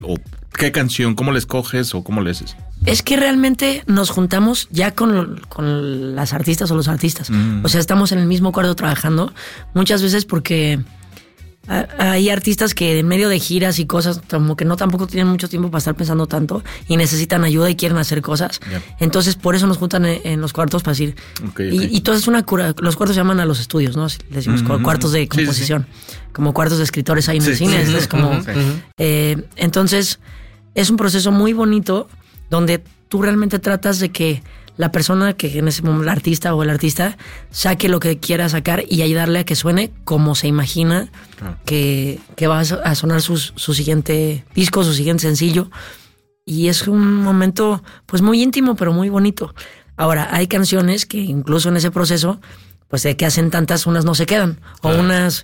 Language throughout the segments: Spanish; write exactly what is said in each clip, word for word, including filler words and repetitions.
o qué canción, cómo la escoges o cómo le haces? Es que realmente nos juntamos ya con, con las artistas o los artistas. Mm. O sea, estamos en el mismo cuarto trabajando muchas veces porque hay artistas que en medio de giras y cosas como que no tampoco tienen mucho tiempo para estar pensando tanto y necesitan ayuda y quieren hacer cosas. Yeah. Entonces por eso nos juntan en, en los cuartos para decir. Okay, okay. Y, y todo es una cura. Los cuartos se llaman a los estudios, ¿no? Le decimos mm-hmm. cuartos de composición, sí, sí. como cuartos de escritores ahí en sí, el cine. Sí, es como, uh-huh. eh, entonces es un proceso muy bonito donde tú realmente tratas de que la persona que en ese momento, el artista o el artista, saque lo que quiera sacar y ayudarle a que suene como se imagina ah. que, que va a sonar su, su siguiente disco, su siguiente sencillo. Y es un momento pues muy íntimo, pero muy bonito. Ahora, hay canciones que incluso en ese proceso, pues de que hacen tantas, unas no se quedan. O ah. unas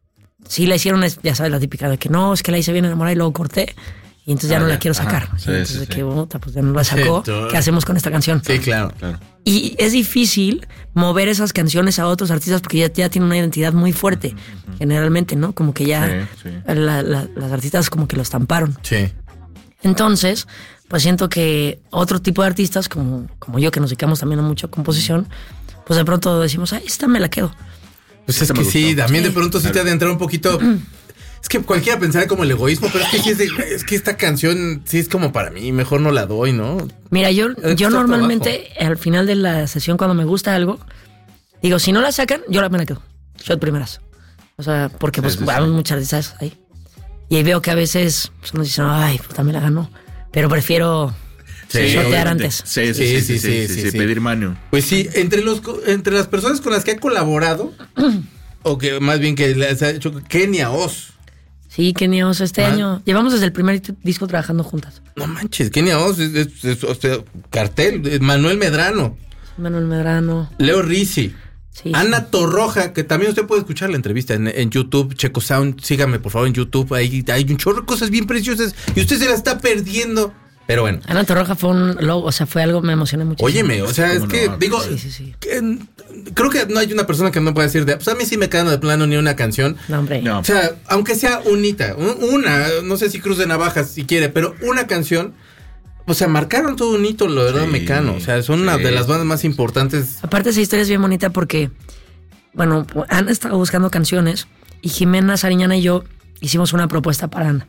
sí la hicieron, ya sabes, la típica de que no, es que la hice bien enamorada y luego corté. Y entonces ya ah, no ya. la quiero sacar. Sí, entonces, sí, sí. ¿qué bota? Pues ya no la sacó. Sí, ¿qué hacemos con esta canción? Sí, claro, claro. Y es difícil mover esas canciones a otros artistas porque ya, ya tienen una identidad muy fuerte, uh-huh. generalmente, ¿no? Como que ya sí, sí. La, la, las artistas como que lo estamparon. Sí. Entonces, pues siento que otro tipo de artistas, como, como yo, que nos dedicamos también a mucha composición, pues de pronto decimos, ay, esta me la quedo. Pues es que sí, también sí. de pronto sí te ha de entrar un poquito... Es que cualquiera pensaría como el egoísmo, pero es que, sí es, de, es que esta canción sí es como para mí, mejor no la doy, ¿no? Mira, yo, yo normalmente trabajo. Al final de la sesión, cuando me gusta algo, digo, si no la sacan, yo la me la quedo. Shot primeras. O sea, porque pues sí, sí, hay sí. muchas artistas ahí. Y ahí veo que a veces pues, uno dice, ay, pues también la ganó. Pero prefiero sí, shotear antes. Sí sí sí sí, sí, sí, sí, sí, sí, sí, pedir mano. Pues sí, entre, los, entre las personas con las que ha colaborado, o que más bien que les ha hecho, Kenia Oz. Sí, Kenia Oz, este ¿Ah? año. Llevamos desde el primer disco trabajando juntas. No manches, Kenia Oz, es, es, es, o sea, cartel, es Manuel Medrano. Manuel Medrano. Leo Rizzi. Sí, Ana sí. Torroja, que también usted puede escuchar la entrevista en, en YouTube, Checo Sound, sígame por favor en YouTube, ahí hay un chorro de cosas bien preciosas y usted se la está perdiendo. Pero bueno. Ana Torroja fue un logo, o sea, fue algo, me emocioné mucho. Óyeme, o sea, es que, no? digo, sí, sí, sí. Que, creo que no hay una persona que no pueda decir, de, pues a mí sí me quedan de plano ni una canción. No, hombre. No. O sea, aunque sea unita, una, no sé si Cruz de Navajas si quiere, pero una canción, o sea, marcaron todo un hito, lo verdad, sí, Mecano. O sea, son sí. una de las bandas más importantes. Aparte, esa historia es bien bonita porque, bueno, Ana estaba buscando canciones y Jimena Sariñana y yo hicimos una propuesta para Ana.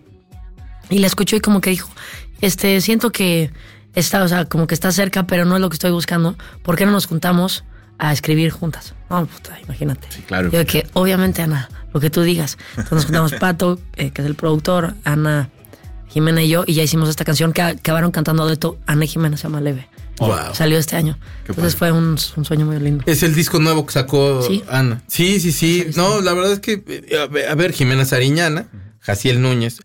Y la escuchó y como que dijo, este, siento que está, o sea, como que está cerca, pero no es lo que estoy buscando. ¿Por qué no nos juntamos a escribir juntas? No, puta, imagínate. Sí, claro. Yo que, obviamente, Ana, lo que tú digas. Entonces nos juntamos Pato, eh, que es el productor, Ana, Jimena y yo, y ya hicimos esta canción que acabaron cantando dueto. Ana y Jimena, se llama Leve. Wow. Salió este año. Qué Entonces padre. Fue un, un sueño muy lindo. Es el disco nuevo que sacó ¿Sí? Ana. Sí, sí, sí. sí no, sí. La verdad es que, a ver, Jimena Sariñana, Jaciel Núñez.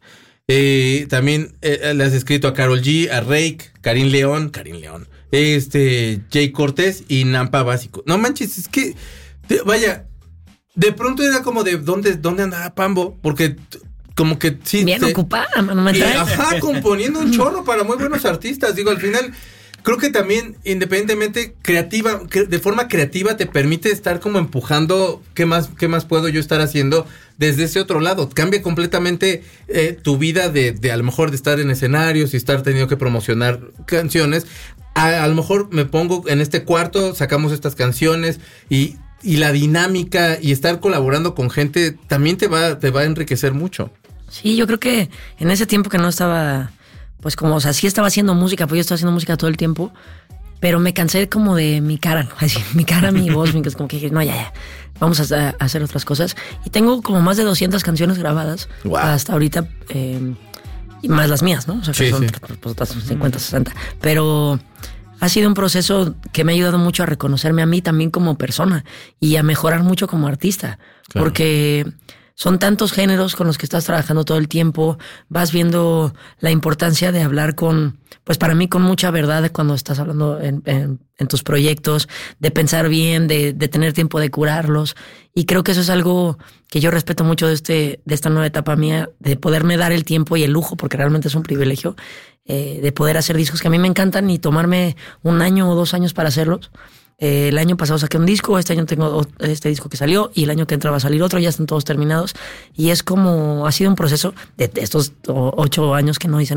Eh, también eh, le has escrito a Karol G, a Rake, Karim León, Karim León, este, Jay Cortés y Nampa Básico. No manches, es que, de, vaya, de pronto era como de dónde, dónde andaba Pambo, porque como que sí. Bien te, ocupada, no me trae. Ajá, componiendo un chorro para muy buenos artistas. Digo, al final, creo que también, independientemente, creativa, de forma creativa te permite estar como empujando, ¿qué más, qué más puedo yo estar haciendo? Desde ese otro lado, cambia completamente eh, tu vida de, de a lo mejor de estar en escenarios y estar teniendo que promocionar canciones. A, a lo mejor me pongo en este cuarto, sacamos estas canciones y, y la dinámica y estar colaborando con gente también te va, te va a enriquecer mucho. Sí, yo creo que en ese tiempo que no estaba, pues como, o sea, sí estaba haciendo música, pues yo estaba haciendo música todo el tiempo, pero me cansé como de mi cara, ¿no? Así, mi cara, mi voz, mi, como que dije, no, ya, ya. Vamos a, a hacer otras cosas. Y tengo como más de doscientas canciones grabadas wow. hasta ahorita. Eh, y más las mías, ¿no? O sea, que sí, son sí. Pues, otras cincuenta, sesenta. Pero ha sido un proceso que me ha ayudado mucho a reconocerme a mí también como persona y a mejorar mucho como artista. Claro. Porque son tantos géneros con los que estás trabajando todo el tiempo. Vas viendo la importancia de hablar con, pues para mí con mucha verdad cuando estás hablando en, en, en tus proyectos, de pensar bien, de, de tener tiempo de curarlos. Y creo que eso es algo que yo respeto mucho de este, de esta nueva etapa mía, de poderme dar el tiempo y el lujo, porque realmente es un privilegio, eh, de poder hacer discos que a mí me encantan y tomarme un año o dos años para hacerlos. Eh, el año pasado saqué un disco, este año tengo este disco que salió y el año que entra va a salir otro, ya están todos terminados. Y es como, ha sido un proceso de estos ocho años que no hice